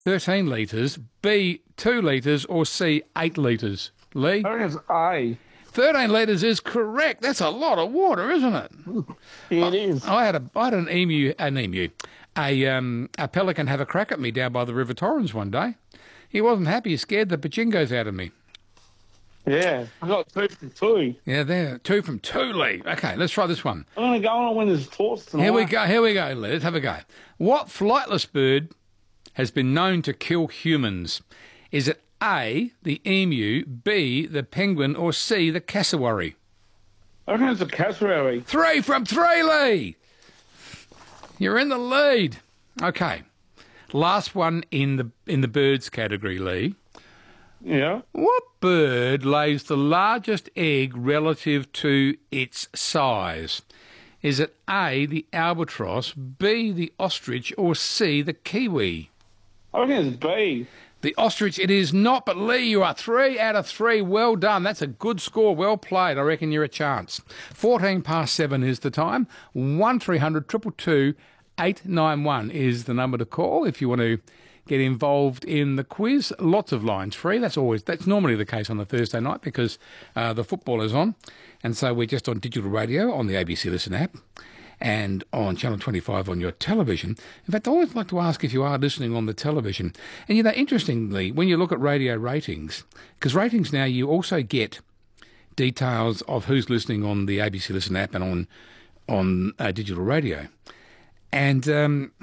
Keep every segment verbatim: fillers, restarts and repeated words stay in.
thirteen litres, B, two litres, or C, eight litres? Lee? I think it's A. thirteen litres is correct. That's a lot of water, isn't it? Yeah, it is. I had a I had an emu, an emu, a um, a pelican have a crack at me down by the River Torrens one day. He wasn't happy. He scared the pachingos out of me. Yeah, I got two from two. Yeah, there. Two from two, Lee. Okay, let's try this one. I'm going to go on and win this torch tonight. Here we go. Here we go, Lee. Let's have a go. What flightless bird has been known to kill humans? Is it A, the emu, B, the penguin, or C, the cassowary? I reckon it's a cassowary. Three from three, Lee. You're in the lead. Okay. Last one in the in the birds category, Lee. Yeah. What bird lays the largest egg relative to its size? Is it A, the albatross, B, the ostrich, or C, the kiwi? I reckon it's B. The ostrich, it is not, but Lee, you are three out of three. Well done. That's a good score. Well played. I reckon you're a chance. fourteen past seven is the time. one three hundred two two two eight nine one is the number to call if you want to get involved in the quiz. Lots of lines free. That's always, that's normally the case on a Thursday night because uh, the football is on. And so we're just on digital radio on the A B C Listen app and on Channel twenty-five on your television. In fact, I always like to ask if you are listening on the television. And, you know, interestingly, when you look at radio ratings, because ratings now you also get details of who's listening on the A B C Listen app and on, on uh, digital radio. And um,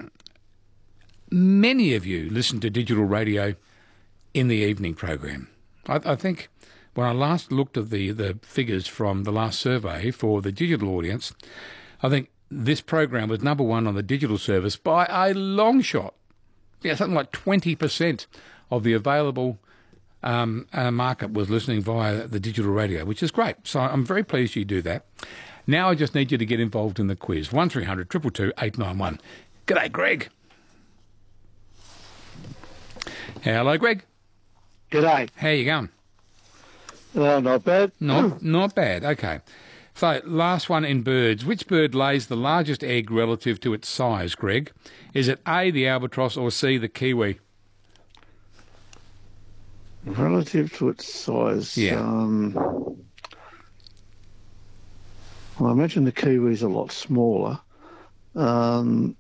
many of you listen to digital radio in the evening program. I, I think when I last looked at the, the figures from the last survey for the digital audience, I think this program was number one on the digital service by a long shot. Yeah, something like twenty percent of the available um, uh, market was listening via the digital radio, which is great. So I'm very pleased you do that. Now I just need you to get involved in the quiz. one three hundred two two two eight nine one. G'day, Greg. Hello, Greg. G'day. How you going? Uh, not bad. Not, not bad. Okay. So, last one in birds. Which bird lays the largest egg relative to its size, Greg? Is it A, the albatross, or C, the kiwi? Relative to its size? Yeah. Um, well, I imagine the kiwi's a lot smaller. Um,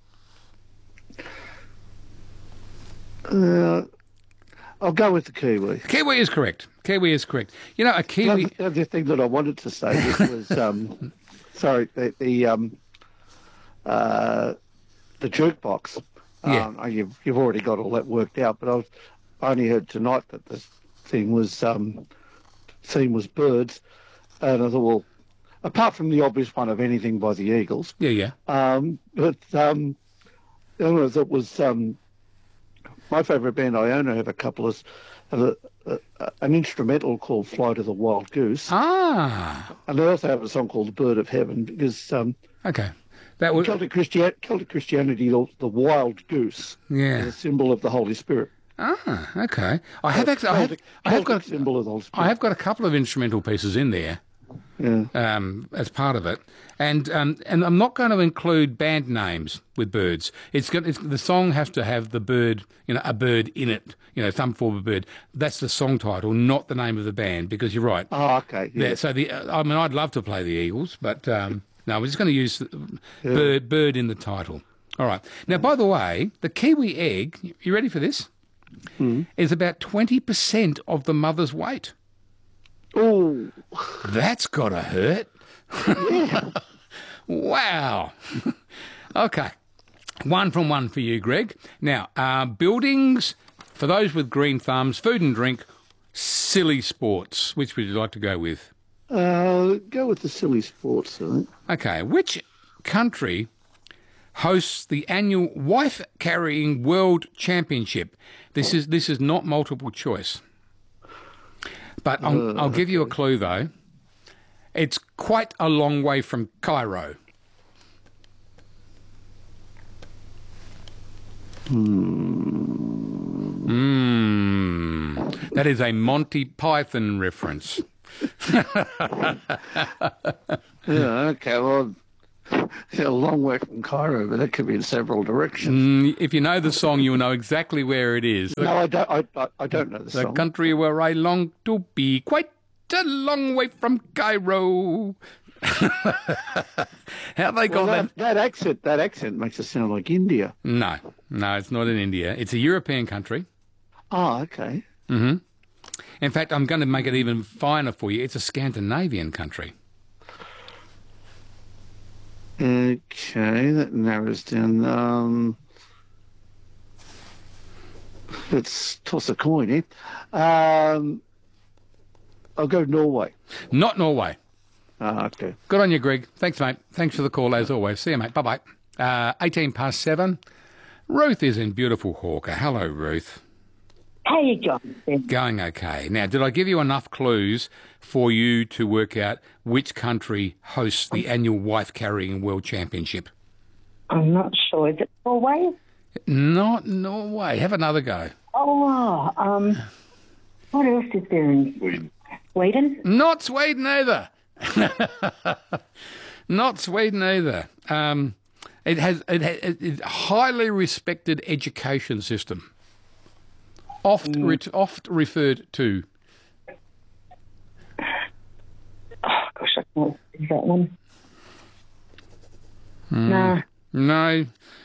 uh, I'll go with the kiwi. Kiwi is correct. Kiwi is correct. You know, a kiwi... The other thing that I wanted to say was, um, sorry, the, the, um, uh, the jukebox. Yeah. Um, you've, you've already got all that worked out, but I, was, I only heard tonight that the thing was, um, theme was birds. And I thought, well, apart from the obvious one of Anything by the Eagles. Yeah, yeah. Um, but um, the other one that was... Um, my favourite band, Iona, have a couple of, have a, a, a, an instrumental called Fly to the Wild Goose. Ah. And they also have a song called The Bird of Heaven because um, okay. That was... Celtic, Christian, Celtic Christianity, the, the wild goose yeah. is a symbol of the Holy Spirit. Ah, okay. I have actually, I have, Celtic, I have got, symbol of the Holy Spirit. I have got a couple of instrumental pieces in there. Yeah. Um, as part of it, and um, and I'm not going to include band names with birds. It's, got, it's the song has to have the bird, you know, a bird in it, you know, some form of bird. That's the song title, not the name of the band, because you're right. Oh, okay. Yeah. Yeah, so the, I mean, I'd love to play the Eagles, but um, no, we're just going to use yeah. bird bird in the title. All right. Now, by the way, the kiwi egg. You ready for this? Mm. Is about twenty percent of the mother's weight. Oh, that's gotta hurt. Yeah. Wow. Okay. One from one for you, Greg. Now, uh, buildings, for those with green thumbs, food and drink, silly sports. Which would you like to go with? Uh, go with the silly sports, I think. Okay. Which country hosts the annual wife carrying world championship? This is this is not multiple choice. But I'll, uh, I'll give you a clue, though. It's quite a long way from Cairo. Hmm. Mm. That is a Monty Python reference. Yeah, okay, well, a long way from Cairo, but that could be in several directions. Mm, if you know the song, you'll know exactly where it is. No, I don't. I, I, I don't know the, The song. country where I long to be, quite a long way from Cairo. How they Well, got that? that, that accent, that accent makes it sound like India. No, no, it's not in India. It's a European country. Oh, okay. In fact, I'm going to make it even finer for you. It's a Scandinavian country. Okay, that narrows down. Um, let's toss a coin in. Um, I'll go Norway. Not Norway. Ah, okay. Good on you, Greg. Thanks, mate. Thanks for the call, as always. See you, mate. Bye-bye. Uh, eighteen past seven. Ruth is in beautiful Hawker. Hello, Ruth. How you going? Going okay. Now, did I give you enough clues for you to work out which country hosts the annual Wife Carrying World Championship? I'm not sure. Is it Norway? Not Norway. Have another go. Oh, um, what else is there in Sweden? Not Sweden either. Not Sweden either. Um, it has it, has- it, highly respected education system. Oft, Mm. re- oft referred to. Oh, gosh, I can't see that one. Hmm. No. No.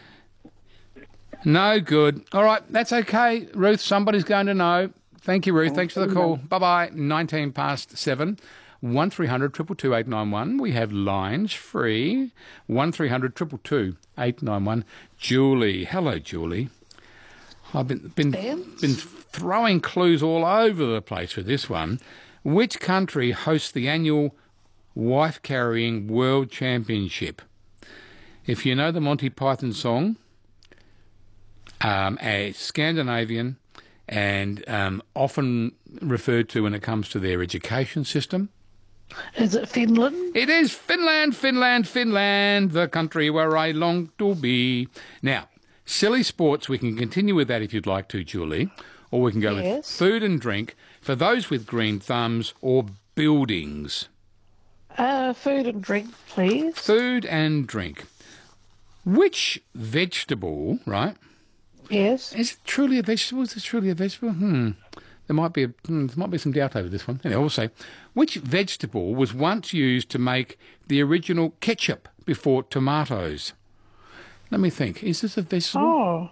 No good. All right, that's okay, Ruth. Somebody's going to know. Thank you, Ruth. Thanks for the call. Bye-bye. nineteen past seven. one three hundred two two two eight nine one. We have lines free. one three hundred two two two eight nine one. Julie. Hello, Julie. I've been been, been throwing clues all over the place with this one. Which country hosts the annual Wife Carrying World Championship? If you know the Monty Python song, um, a Scandinavian and um, often referred to when it comes to their education system. Is it Finland? It is Finland, Finland, Finland, the country where I long to be. Now, silly sports, we can continue with that if you'd like to, Julie, or we can go with Yes. food and drink for those with green thumbs or buildings. Uh, food and drink, please. Food and drink. Which vegetable, right? Yes. Is it truly a vegetable? Is it truly a vegetable? Hmm. There might be a, hmm, there might be some doubt over this one. Anyway, also, which vegetable was once used to make the original ketchup before tomatoes? Let me think. Is this a vegetable? Oh,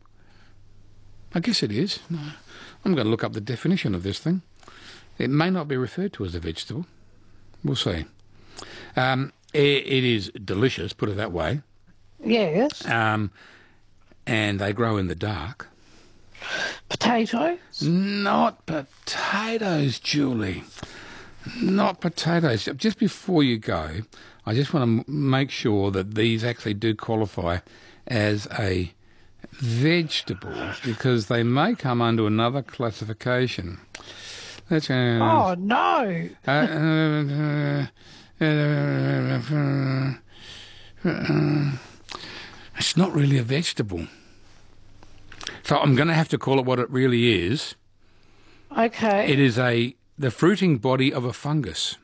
I guess it is. No. I'm going to look up the definition of this thing. It may not be referred to as a vegetable. We'll see. Um, it, it is delicious, put it that way. yes. Um, and they grow in the dark. Potatoes. Not potatoes, Julie. Not potatoes. Just before you go, I just want to m- make sure that these actually do qualify as a vegetable because they may come under another classification. Let's, uh, Oh, no. uh, uh, uh, uh, uh, uh, it's not really a vegetable. So I'm going to have to call it what it really is. Okay. It is a the fruiting body of a fungus.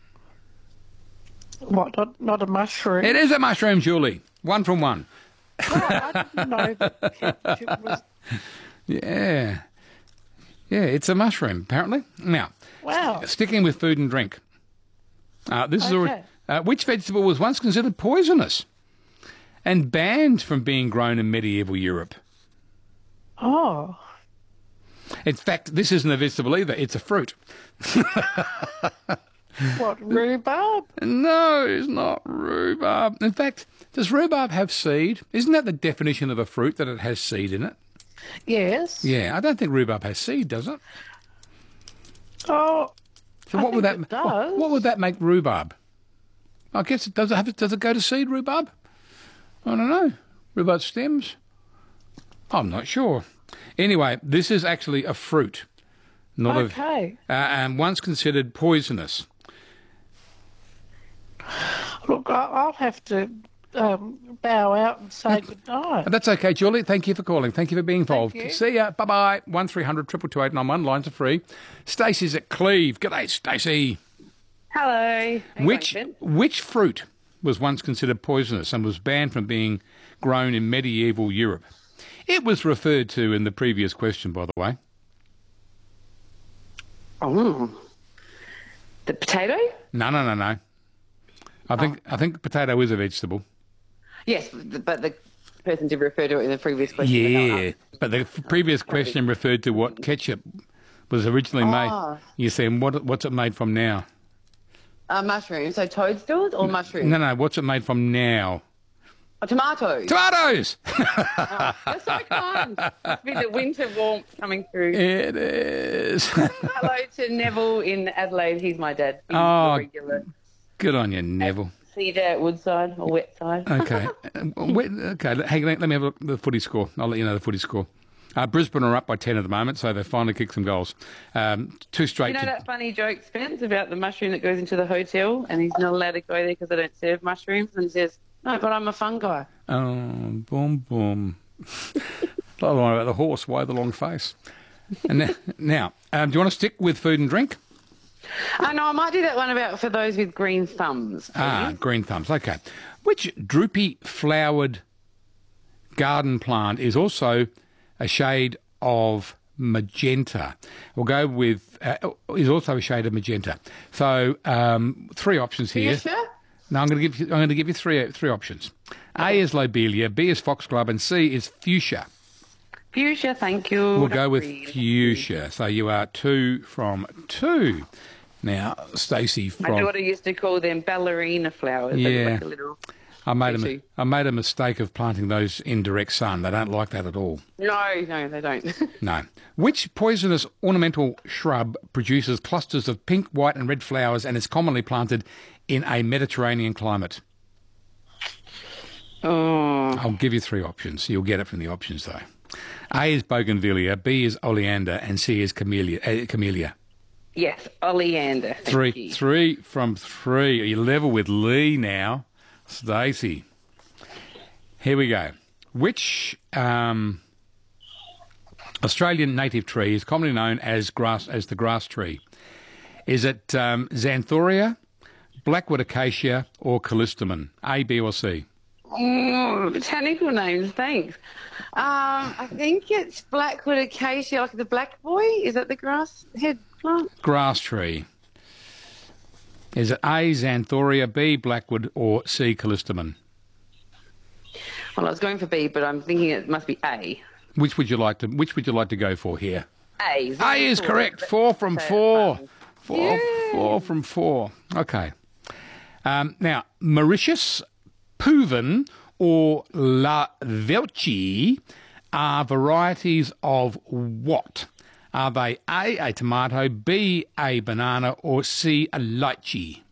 What, not, not a mushroom? It is a mushroom, Julie. One from one. Oh, I didn't know that ketchup was... Yeah. Yeah, it's a mushroom, apparently. Now, Wow. sticking with food and drink. Uh, this is Okay. a, uh, which vegetable was once considered poisonous and banned from being grown in medieval Europe? Oh. In fact, this isn't a vegetable either. It's a fruit. What, rhubarb? No, it's not rhubarb. In fact, does rhubarb have seed? Isn't that the definition of a fruit, that it has seed in it? Yes. Yeah, I don't think rhubarb has seed, does it? Oh, So I what would that think it what, does. what would that make rhubarb? I guess it does it have does it go to seed rhubarb? I don't know. Rhubarb stems? I'm not sure. Anyway, this is actually a fruit, not okay. a uh, and once considered poisonous. Look, I- I'll have to um, bow out and say goodnight. That's okay, Julie. Thank you for calling. Thank you for being involved. you. See ya. Bye bye. One three hundred two two two eight nine one. Lines are free. Stacey's at Cleve. G'day, Stacey. Hello. Which which fruit was once considered poisonous and was banned from being grown in medieval Europe? It was referred to in the previous question, by the way. Oh, the potato? No, no, no, no. I think Oh. I think potato is a vegetable. Yes, but the person did refer to it in the previous question. but not Yeah, us. but the f- previous question referred to what ketchup was originally Oh. made. You're saying what what's it made from now? Uh, mushrooms. So toadstools or mushrooms? No, no, what's it made from now? Oh, tomatoes. Tomatoes! You're so kind. Must be the winter warmth coming through. It is. Hello to Neville in Adelaide. He's my dad. He's Oh. a regular Good on you, Neville. cedar at Woodside or Wetside. Okay. Uh, wait, okay, hey, let let me have a look at the footy score. I'll let you know the footy score. Uh, Brisbane are up by ten at the moment, so they've finally kicked some goals. Um, two straight You know to... that funny joke, Spence, about the mushroom that goes into the hotel and he's not allowed to go there because they don't serve mushrooms? And he says, no, but I'm a fun guy. Oh, boom, boom. The other one about the horse, why the long face? And now, now um, do you want to stick with food and drink? I know, I might do that one about for those with green thumbs. Ah, please. green thumbs. Okay. Which droopy flowered garden plant is also a shade of magenta? We'll go with uh, is also a shade of magenta. So um, three options Are you here. sure? No, I'm going to give you. I'm going to give you three three options. A is lobelia, B is foxglove, and C is fuchsia. Fuchsia, thank you. We'll go with Really. fuchsia. So you are two from two. Now, Stacey My from. daughter used to call them ballerina flowers. They look Yeah. like a little... I made a Me too. I made a mistake of planting those in direct sun. They don't like that at all. No, no, they don't. No. Which poisonous ornamental shrub produces clusters of pink, white, and red flowers and is commonly planted in a Mediterranean climate? Oh, I'll give you three options. You'll get it from the options, though. A is bougainvillea, B is oleander, and C is camellia. Uh, camellia. yes, oleander. Thank Three, you. three from three. Are you level with Lee now? Stacey. Here we go. Which um, Australian native tree is commonly known as grass as the grass tree? Is it um, Xanthoria, Blackwood acacia, or Callistemon? A, B, or C? Oh, botanical names, thanks. Um, I think it's Blackwood acacia, like the black boy. Is that the grass head plant? Grass tree. Is it A, Xanthoria, B, Blackwood, or C, Callistemon? Well, I was going for B, but I'm thinking it must be A. Which would you like to Which would you like to go for here? A. A is correct. Four from So four. fun. Four, Yay. four from four. Okay. Um, now, Mauritius, Puven, or La Velci are varieties of what? Are they A, a tomato, B, a banana, or C, a lychee?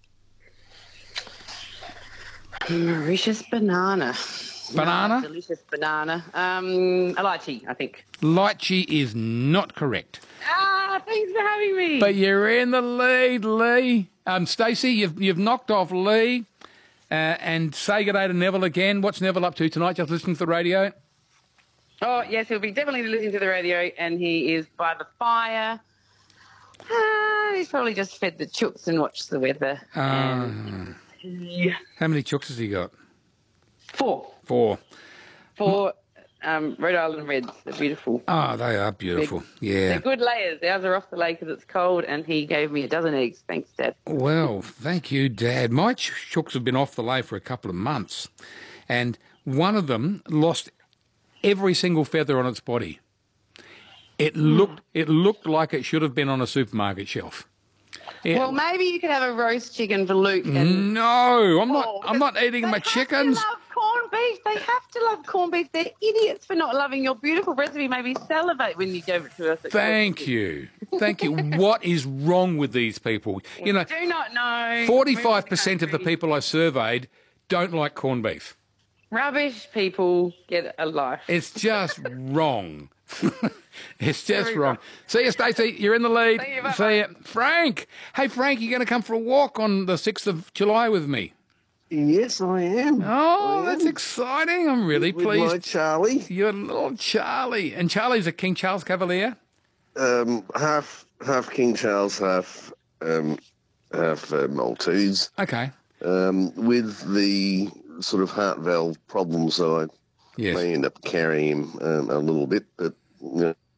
Mauritius banana. Banana? Ah, delicious banana. Um, a lychee, I think. Lychee is not correct. Ah, thanks for having me. But you're in the lead, Lee. Um, Stacey, you've you've knocked off Lee. Uh, and say good day to Neville again. What's Neville up to tonight? Just listening to the radio? Oh, yes, he'll be definitely listening to the radio, and he is by the fire. Ah, he's probably just fed the chooks and watched the weather. Um, Yeah. how many chooks has he got? Four. Four. Four um, Rhode Island Reds. They're beautiful. Oh, they are beautiful. Yeah. They're good layers. Ours are off the lake because it's cold, and he gave me a dozen eggs. Thanks, Dad. Well, thank you, Dad. My ch- chooks have been off the lay for a couple of months, and one of them lost every single feather on its body. It looked it looked like it should have been on a supermarket shelf. It- Well, maybe you could have a roast chicken for Luke. And no, I'm not. Oh, I'm not eating they my have chickens. To love corned beef. They have to love corned beef. They're idiots for not loving your beautiful recipe. Made me salivate when you gave it to us. at Thank Christmas. you, thank you. What is wrong with these people? You know, Do not know. forty-five percent of the people I surveyed don't like corned beef. Rubbish people get a life. It's just wrong. It's just Very wrong. wrong. See you, Stacey. You're in the lead. See you, bye-bye. See you. Frank. Hey, Frank, you're going to come for a walk on the sixth of July with me. Yes, I am. Oh, I that's am. exciting. I'm really With pleased. my Charlie, You're little Charlie. And Charlie's a King Charles Cavalier? um, half half King Charles, half um, half uh, Maltese. Okay. Um, with the sort of heart valve problems, so I Yes. may end up carrying him um, a little bit, but you know,